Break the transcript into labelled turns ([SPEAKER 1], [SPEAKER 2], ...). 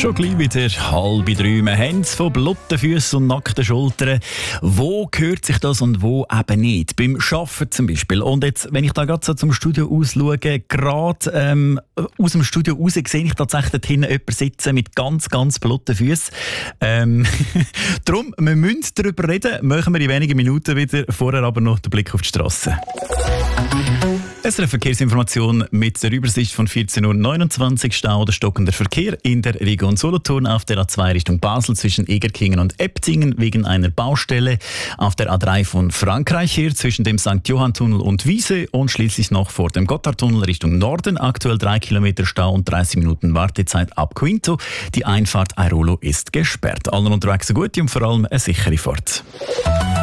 [SPEAKER 1] Schon gleich wieder 2:30. Wir haben es von blotten Füßen und nackten Schultern. Wo gehört sich das und wo eben nicht? Beim Arbeiten zum Beispiel. Und jetzt, wenn ich da gerade so zum Studio ausschaue, gerade aus dem Studio raus sehe ich tatsächlich dort hinten jemanden sitzen mit ganz, ganz blotten Füßen. Darum, wir müssen darüber reden. Machen wir in wenigen Minuten wieder. Vorher aber noch den Blick auf die Straße. Es ist eine Verkehrsinformation mit der Übersicht von 14:29 Uhr. Stau oder stockender Verkehr in der Region Solothurn auf der A2 Richtung Basel zwischen Egerkingen und Eptingen wegen einer Baustelle. Auf der A3 von Frankreich her zwischen dem St. Johann-Tunnel und Wiese und schließlich noch vor dem Gotthardtunnel Richtung Norden. Aktuell 3 Kilometer Stau und 30 Minuten Wartezeit ab Quinto. Die Einfahrt Airolo ist gesperrt. Allen unterwegs eine gute und vor allem eine sichere Fahrt.